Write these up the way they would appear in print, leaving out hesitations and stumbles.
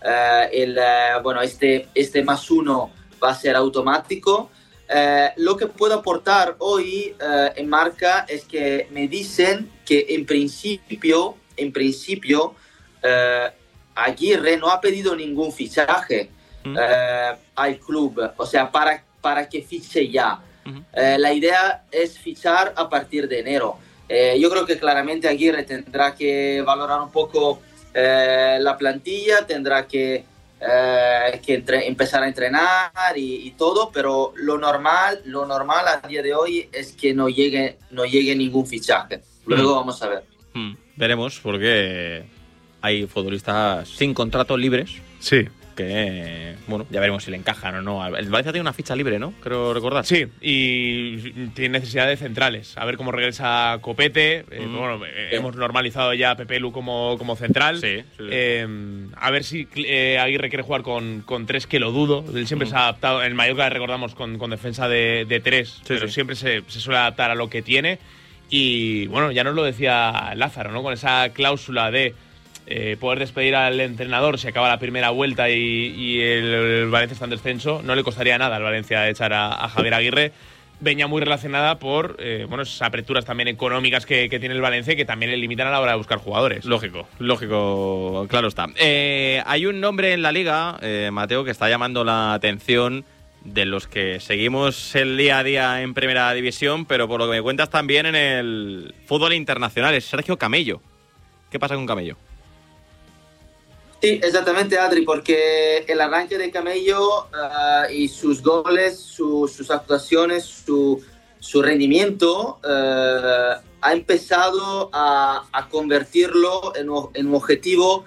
Bueno, este +1 va a ser automático. Lo que puedo aportar hoy en Marca es que me dicen que en principio Aguirre no ha pedido ningún fichaje al club, o sea, para que fiche ya. La idea es fichar a partir de enero. Yo creo que claramente Aguirre tendrá que valorar un poco la plantilla, tendrá que empezar a entrenar y todo, pero lo normal a día de hoy es que no llegue ningún fichaje. Luego vamos a ver. Veremos, porque hay futbolistas sin contrato libres. Sí. Que, bueno, ya veremos si le encajan o no. El Valencia tiene una ficha libre, ¿no? Creo recordar. Sí, y tiene necesidad de centrales. A ver cómo regresa Copete. Bueno, hemos normalizado ya a Pepe Lu como central. Sí. A ver si Aguirre quiere jugar con 3, que lo dudo. Él siempre se ha adaptado. En Mallorca recordamos con defensa de 3, pero siempre se suele adaptar a lo que tiene. Y bueno, ya nos lo decía Lázaro, ¿no? Con esa cláusula de poder despedir al entrenador si acaba la primera vuelta y el Valencia está en descenso, no le costaría nada al Valencia echar a Javier Aguirre. Venía muy relacionada por esas aperturas también económicas que tiene el Valencia, que también le limitan a la hora de buscar jugadores. Lógico, claro está. Hay un nombre en la Liga, Mateo, que está llamando la atención de los que seguimos el día a día en Primera División, pero por lo que me cuentas también en el fútbol internacional, es Sergio Camello. ¿Qué pasa con Camello? Sí, exactamente, Adri, porque el arranque de Camello y sus goles, sus actuaciones, su rendimiento ha empezado a convertirlo en un objetivo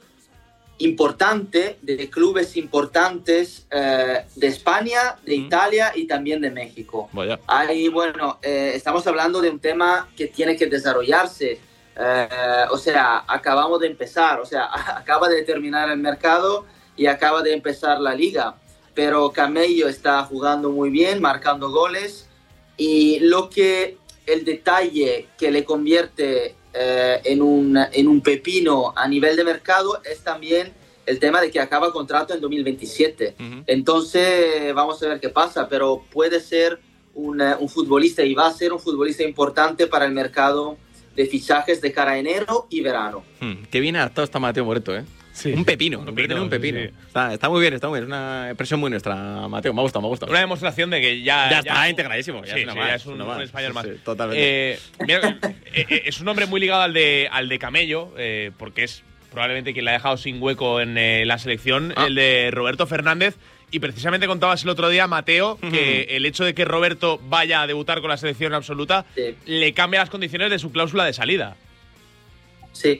importante de clubes importantes de España, de Italia y también de México. Vaya. Ahí, bueno, estamos hablando de un tema que tiene que desarrollarse. O sea, acabamos de empezar, o sea, acaba de terminar el mercado y acaba de empezar la liga, pero Camello está jugando muy bien, marcando goles, y el detalle que le convierte en un pepino a nivel de mercado es también el tema de que acaba contrato en 2027. Entonces vamos a ver qué pasa, pero puede ser un futbolista, y va a ser un futbolista importante para el mercado de fichajes de cara a enero y verano. Qué bien adaptado está Mateo Moreto, ¿eh? Sí, un pepino. Sí. Está muy bien, es una expresión muy nuestra, Mateo. Me ha gustado. Una demostración de que ya está integradísimo. Ya es un español más. Sí, totalmente. Mira, es un nombre muy ligado al de Camello, porque es probablemente quien le ha dejado sin hueco en la selección, el de Roberto Fernández. Y precisamente contabas el otro día, Mateo, que el hecho de que Roberto vaya a debutar con la selección absoluta le cambia las condiciones de su cláusula de salida. Sí.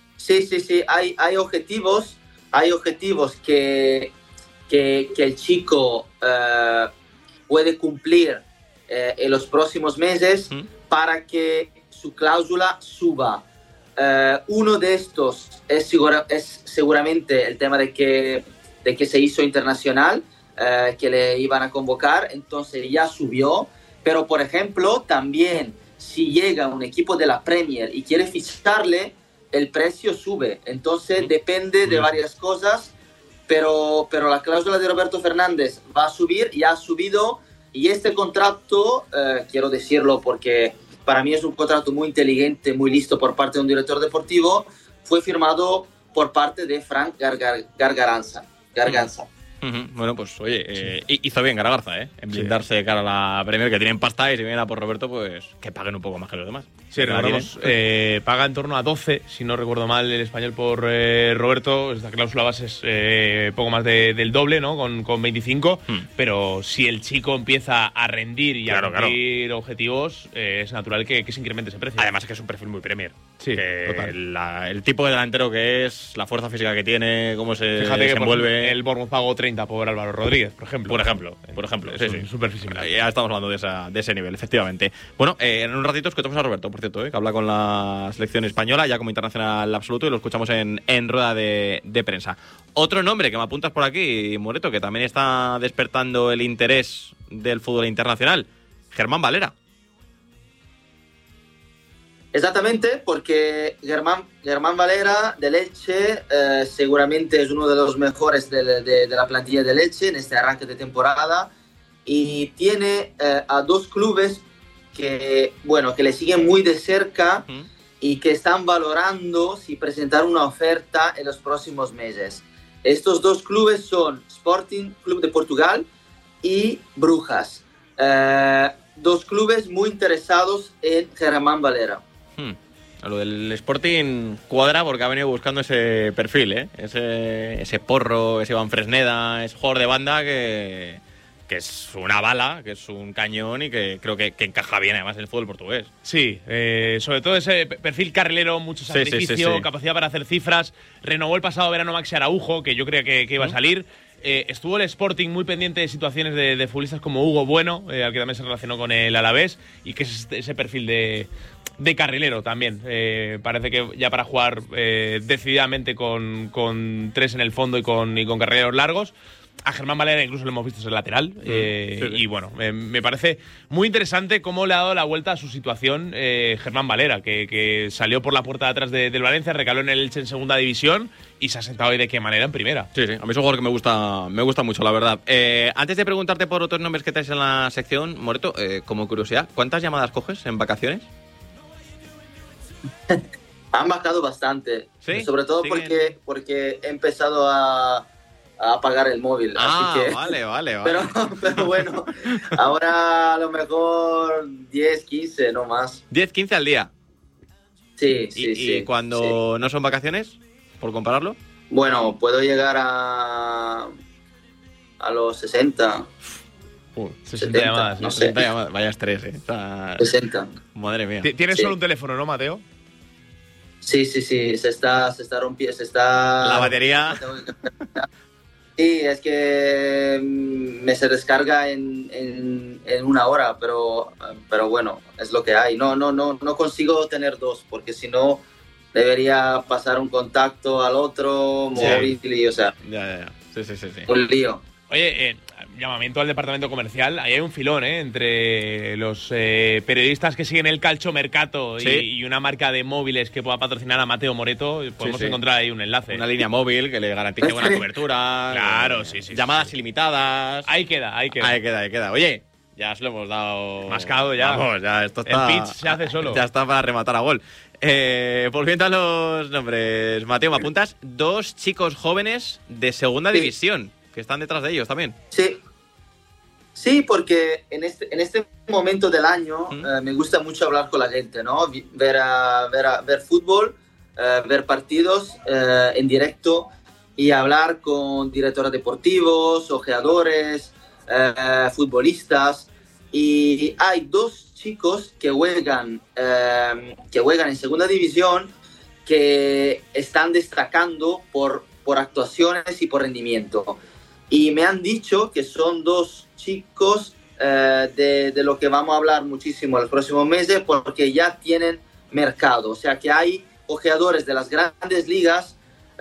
Hay objetivos que el chico puede cumplir en los próximos meses para que su cláusula suba. Uno de estos es seguramente el tema de que se hizo internacional, que le iban a convocar, entonces ya subió. Pero, por ejemplo, también si llega un equipo de la Premier y quiere ficharle, el precio sube. Entonces depende de varias cosas, pero la cláusula de Roberto Fernández va a subir, ya ha subido, y este contrato, quiero decirlo porque para mí es un contrato muy inteligente, muy listo por parte de un director deportivo, fue firmado por parte de Frank Garganza. Bueno, pues oye, hizo bien Garagarza, en blindarse de cara a la Premier, que tienen pasta, y si vienen a por Roberto, pues que paguen un poco más que los demás. Sí, recordamos, paga en torno a 12, si no recuerdo mal, el español por Roberto. Esta cláusula base es poco más del doble, ¿no? Con 25, pero si el chico empieza a rendir y a cumplir objetivos, es natural que se incremente ese precio. Además es que es un perfil muy Premier. Sí, total. El tipo de delantero que es, la fuerza física que tiene, cómo se desenvuelve. El Bournemouth pagó 30 por Álvaro Rodríguez, por ejemplo. Por ejemplo. Es un superficie similar. Ya estamos hablando de ese nivel, efectivamente. Bueno, en un ratito escuchamos a Roberto, por cierto, que habla con la selección española, ya como internacional absoluto, y lo escuchamos en rueda de prensa. Otro nombre que me apuntas por aquí, Moreto, que también está despertando el interés del fútbol internacional, Germán Valera. Exactamente, porque Germán Valera del Elche seguramente es uno de los mejores de la plantilla del Elche en este arranque de temporada y tiene a dos clubes que le siguen muy de cerca y que están valorando si presentar una oferta en los próximos meses. Estos dos clubes son Sporting Club de Portugal y Brujas. Dos clubes muy interesados en Germán Valera. Lo del Sporting cuadra porque ha venido buscando ese perfil, ¿eh? Ese Porro, ese Iván Fresneda, ese jugador de banda que es una bala, que es un cañón y que creo que encaja bien además en el fútbol portugués. Sí, sobre todo ese perfil carrilero, mucho sacrificio, capacidad para hacer cifras. Renovó el pasado verano Maxi Araujo, que yo creía que iba a salir. Estuvo el Sporting muy pendiente de situaciones de futbolistas como Hugo Bueno, al que también se relacionó con el Alavés, y que es ese perfil de carrilero también. Parece que ya para jugar decididamente con tres en el fondo y con carrileros largos. A Germán Valera incluso lo hemos visto ser lateral. Y bueno, me parece muy interesante cómo le ha dado la vuelta a su situación Germán Valera, que salió por la puerta de atrás del Valencia, recaló en el Elche en segunda división y se ha sentado hoy de qué manera en primera. Sí, a mí es un jugador que me gusta mucho, la verdad. Antes de preguntarte por otros nombres que traes en la sección, Moreto, como curiosidad, ¿cuántas llamadas coges en vacaciones? Han bajado bastante, ¿Sí? Sobre todo porque he empezado a apagar el móvil. Así que, vale. Pero bueno, ahora a lo mejor 10, 15, no más. 10, 15 al día. Sí. ¿Y cuando no son vacaciones, por compararlo? Bueno, puedo llegar a los 60. 60 llamadas. No sé. 60 llamadas. Vaya estrés, 60. Madre mía. ¿Tienes solo un teléfono, no, Mateo? Sí. Se está rompiendo. La batería. Sí, es que me se descarga en una hora, pero bueno, es lo que hay. No consigo tener dos, porque si no debería pasar un contacto al otro, móvil, y, o sea, Ya. Sí. un lío. Oye, llamamiento al departamento comercial. Ahí hay un filón, entre los periodistas que siguen el calciomercato y una marca de móviles que pueda patrocinar a Mateo Moreto. Podemos encontrar ahí un enlace. Una línea móvil que le garantice buena cobertura. Claro, sí. Llamadas ilimitadas. Ahí queda. Ahí queda. Oye, ya se lo hemos dado. Mascado ya. Vamos, ya esto está. El pitch se hace solo. Ya está para rematar a gol. Volviendo a los nombres, Mateo, me apuntas 2 chicos jóvenes de segunda división que están detrás de ellos también. Sí, porque en este momento del año me gusta mucho hablar con la gente, ¿no? Ver fútbol, ver partidos en directo y hablar con directores deportivos, ojeadores, futbolistas. Y hay 2 chicos que juegan en segunda división que están destacando por actuaciones y por rendimiento. Y me han dicho que son 2 chicos de lo que vamos a hablar muchísimo en los próximos meses, porque ya tienen mercado. O sea, que hay ojeadores de las grandes ligas,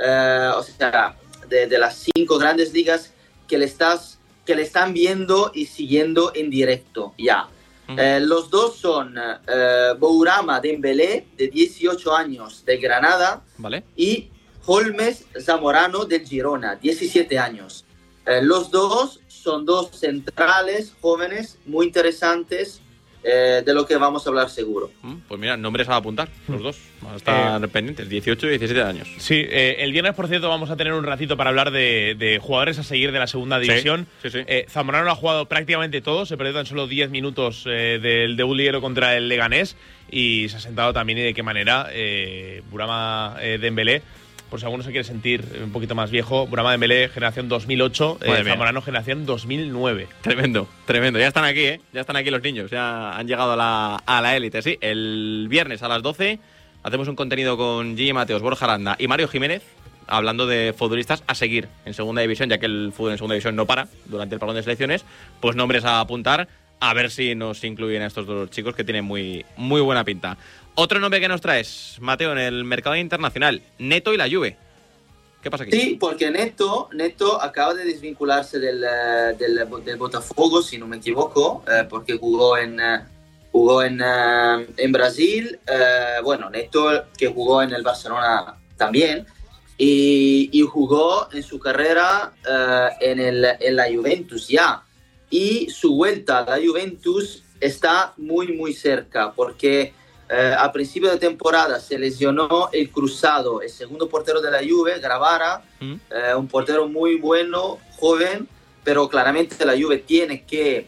de las 5 grandes ligas, que le están viendo y siguiendo en directo ya. Los 2 son Bourama Dembélé, de 18 años, de Granada, ¿vale? Y Holmes Zamorano, del Girona, 17 años. Los 2 son 2 centrales jóvenes muy interesantes, de lo que vamos a hablar seguro. Pues mira, nombres a apuntar, los 2. Van a estar pendientes, 18 y 17 años. Sí, el viernes, por cierto, vamos a tener un ratito para hablar de jugadores a seguir de la segunda división. Sí. Zamorano ha jugado prácticamente todo, se perdió tan solo 10 minutos del debut liguero contra el Leganés y se ha sentado también, y de qué manera. Bourama Dembélé, por si alguno se quiere sentir un poquito más viejo, Bourama Dembélé, generación 2008, Zamorano, generación 2009. Tremendo. Ya están aquí, Ya están aquí los niños, ya han llegado a la élite, sí. El viernes a las 12 hacemos un contenido con Gigi Mateos, Borja Aranda y Mario Jiménez, hablando de futbolistas a seguir en segunda división, ya que el fútbol en segunda división no para durante el parón de selecciones. Pues nombres a apuntar, a ver si nos incluyen a estos 2 chicos que tienen muy, muy buena pinta. Otro nombre que nos traes, Mateo, en el mercado internacional, Neto y la Juve. ¿Qué pasa aquí? Sí, porque Neto acaba de desvincularse del Botafogo, si no me equivoco, porque jugó en jugó en Brasil, bueno, Neto que jugó en el Barcelona también, y jugó en su carrera en la Juventus ya, y su vuelta a la Juventus está muy cerca, porque a principio de temporada se lesionó el cruzado, el segundo portero de la Juve, Gravara, un portero muy bueno, joven, pero claramente la Juve tiene que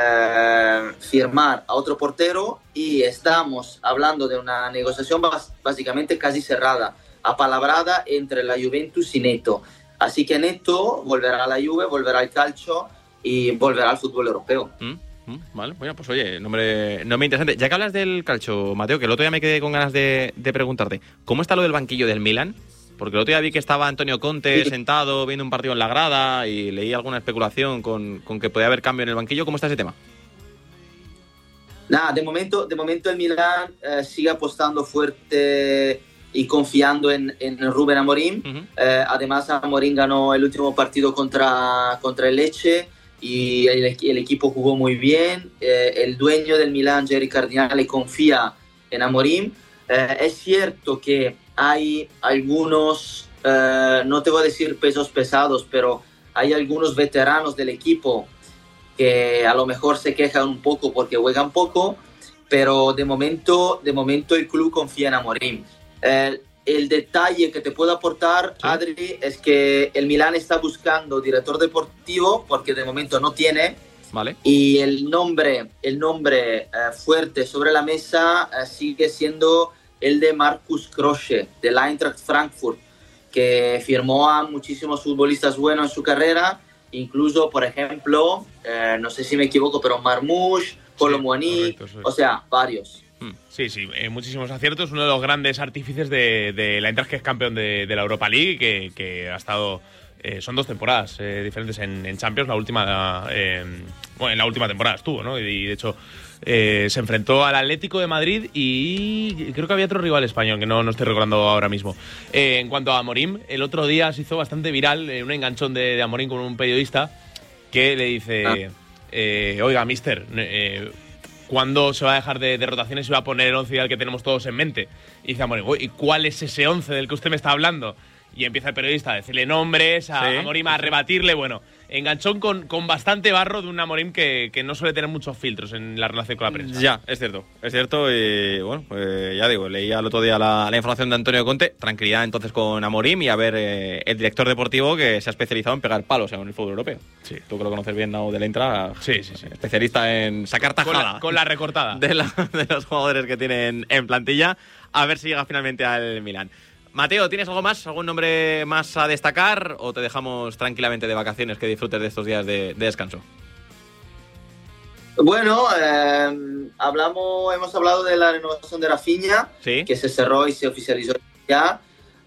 firmar a otro portero, y estamos hablando de una negociación básicamente casi cerrada, apalabrada entre la Juventus y Neto. Así que Neto volverá a la Juve, volverá al calcio y volverá al fútbol europeo. Vale, bueno, pues oye, nombre interesante. Ya que hablas del calcio, Mateo, que el otro día me quedé con ganas de preguntarte, ¿cómo está lo del banquillo del Milan? Porque el otro día vi que estaba Antonio Conte sentado viendo un partido en la grada y leí alguna especulación con que podía haber cambio en el banquillo. ¿Cómo está ese tema? Nada, de momento el Milan sigue apostando fuerte y confiando en Rubén Amorim. Además, Amorim ganó el último partido contra el Lecce y el equipo jugó muy bien. El dueño del Milan, Jerry Cardinale, confía en Amorim. Es cierto que hay algunos, no te voy a decir pesos pesados, pero hay algunos veteranos del equipo que a lo mejor se quejan un poco porque juegan poco, pero de momento el club confía en Amorim. El detalle que te puedo aportar, sí, Adri, es que el Milan está buscando director deportivo porque de momento no tiene. Vale. Y el nombre fuerte sobre la mesa sigue siendo el de Marcus Krösche, del Eintracht Frankfurt, que firmó a muchísimos futbolistas buenos en su carrera, incluso, por ejemplo, no sé si me equivoco, pero Marmoush, Colomboani, sí, o sea, varios. Sí, muchísimos aciertos. Uno de los grandes artífices de la Eintracht, que es campeón de la Europa League, que ha estado... son 2 temporadas diferentes en Champions. La última, en la última temporada estuvo, ¿no? Y de hecho se enfrentó al Atlético de Madrid y creo que había otro rival español que no estoy recordando ahora mismo. En cuanto a Amorim, el otro día se hizo bastante viral un enganchón de Amorim con un periodista que le dice: oiga, mister, ¿cuándo se va a dejar de rotaciones y va a poner el 11 ideal que tenemos todos en mente? Y dice Amorim: ¿y cuál es ese 11 del que usted me está hablando? Y empieza el periodista a decirle nombres, a Amorim a rebatirle. Bueno, enganchón con bastante barro de un Amorim que no suele tener muchos filtros en la relación con la prensa. Ya, es cierto. Y bueno, pues ya digo, leía el otro día la información de Antonio Conte. Tranquilidad entonces con Amorim y a ver el director deportivo que se ha especializado en pegar palos en el fútbol europeo. Sí. Tú que lo conoces bien, ¿no? De la Eintracht. Sí. Especialista en sacar tajada. Con la recortada. De los jugadores que tienen en plantilla. A ver si llega finalmente al Milan. Mateo, ¿tienes algo más? ¿Algún nombre más a destacar? ¿O te dejamos tranquilamente de vacaciones, que disfrutes de estos días de descanso? Bueno, hemos hablado de la renovación de Rafinha, ¿sí?, que se cerró y se oficializó ya.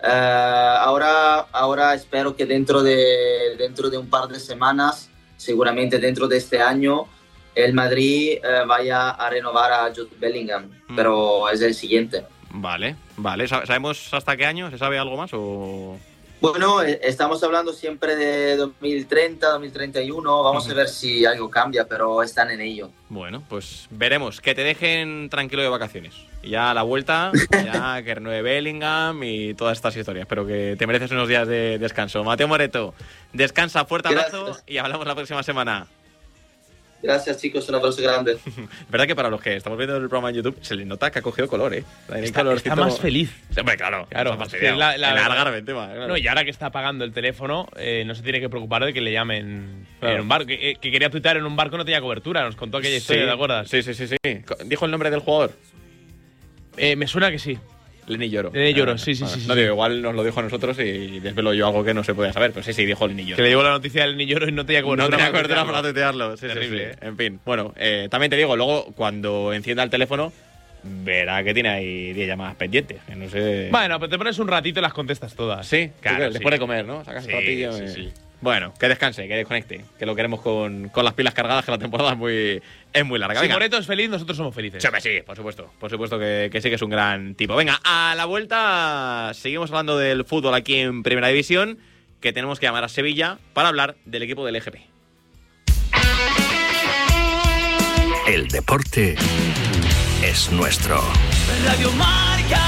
Ahora espero que dentro de un par de semanas, seguramente dentro de este año, el Madrid vaya a renovar a Jude Bellingham, pero es el siguiente. Vale. ¿Sabemos hasta qué año? ¿Se sabe algo más o...? Bueno, estamos hablando siempre de 2030, 2031. Vamos a ver si algo cambia, pero están en ello. Bueno, pues veremos. Que te dejen tranquilo de vacaciones. Y ya a la vuelta, ya que renueve Bellingham y todas estas historias. Pero que te mereces unos días de descanso. Mateo Moreto, descansa, fuerte abrazo. Gracias. Y hablamos la próxima semana. Gracias, chicos, un abrazo grande. Verdad que para los que estamos viendo el programa en YouTube se le nota que ha cogido color, ¿eh? Está más feliz. Hombre, claro. Más feliz. Alargarme el tema. Claro. No, y ahora que está apagando el teléfono, no se tiene que preocupar de que le llamen en un barco. Que quería tuitear en un barco, no tenía cobertura. Nos contó aquella historia, ¿te acuerdas? Sí. ¿Dijo el nombre del jugador? Me suena que sí. Lenny Lloro. Sí. No digo, igual nos lo dijo a nosotros y desvelo yo algo que no se podía saber, pero sí, dijo Lenny Lloro. Que le llegó la noticia de Lenny Lloro y no tenía cobertura. No tenía cobertura para tuitearlo. Sí. En fin, bueno, también te digo, luego cuando encienda el teléfono verá que tiene ahí 10 llamadas pendientes. Que no sé... Bueno, pero te pones un ratito y las contestas todas. Sí, claro. Después de comer, ¿no? Sacas un ratillo. Sí. Bueno, que descanse, que desconecte, que lo queremos con las pilas cargadas, que la temporada es muy larga. Si Moreto es feliz, nosotros somos felices. Sí, por supuesto que sí que es un gran tipo. Venga, a la vuelta seguimos hablando del fútbol aquí en Primera División, que tenemos que llamar a Sevilla para hablar del equipo del EGP. El deporte es nuestro. Radio Marca.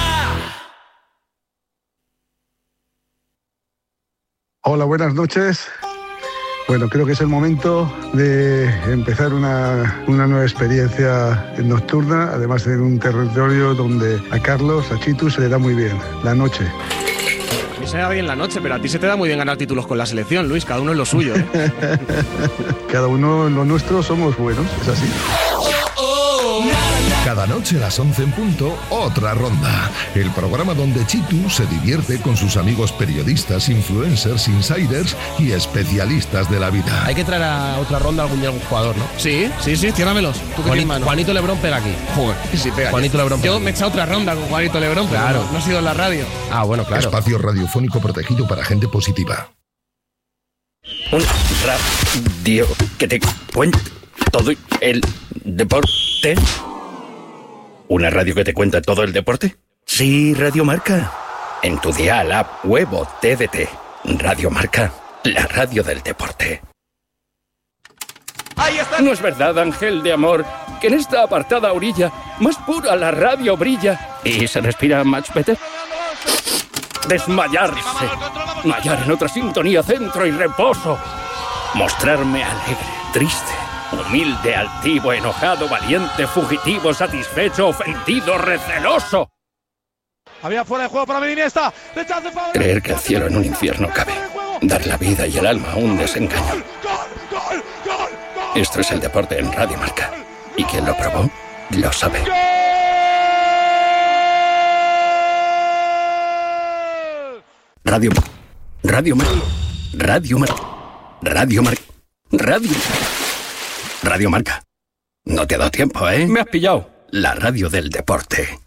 Hola, buenas noches. Bueno, creo que es el momento de empezar una nueva experiencia nocturna, además en un territorio donde a Carlos, a Chitu, se le da muy bien la noche. A mí se me da bien la noche, pero a ti se te da muy bien ganar títulos con la selección, Luis, cada uno en lo suyo, ¿eh? Cada uno en lo nuestro somos buenos, es así. Cada noche a las 11 en punto, otra ronda. El programa donde Chitu se divierte con sus amigos periodistas, influencers, insiders y especialistas de la vida. Hay que traer a otra ronda algún día algún jugador, ¿no? Sí, ciérramelos. ¿Tú qué tienes mano? Juanito Lebrón pega aquí. Joder, sí pega. Juanito Lebrón pega Yo aquí. me he echado otra ronda con Juanito Lebrón, Claro. pero no he sido en la radio. Ah, bueno, claro. Espacio radiofónico protegido para gente positiva. Un radio que te cuente todo el deporte. ¿Una radio que te cuenta todo el deporte? Sí, Radio Marca. En tu dial, app, web o TDT. Radio Marca, la radio del deporte. Ahí está. ¿No es verdad, ángel de amor, que en esta apartada orilla más pura la radio brilla y se respira much better? Desmayarse. Hallar en otra sintonía, centro y reposo. Mostrarme alegre, triste, humilde, altivo, enojado, valiente, fugitivo, satisfecho, ofendido, receloso. Había fuera de juego para Iniesta. Creer que el cielo en un infierno cabe. Dar la vida y el alma a un desengaño. Esto es el deporte en Radio Marca. Y quien lo probó, lo sabe. Radio Marca. Radio Marca. Radio Marca. Radio Marca. No te ha dado tiempo, ¿eh? Me has pillado. La radio del deporte.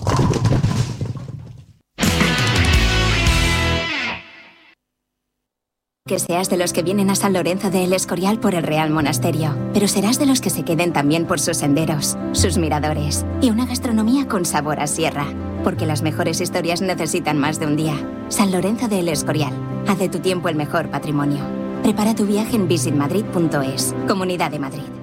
Que seas de los que vienen a San Lorenzo de El Escorial por el Real Monasterio, pero serás de los que se queden también por sus senderos, sus miradores y una gastronomía con sabor a sierra, porque las mejores historias necesitan más de un día. San Lorenzo de El Escorial, haz de tu tiempo el mejor patrimonio. Prepara tu viaje en visitmadrid.es, Comunidad de Madrid.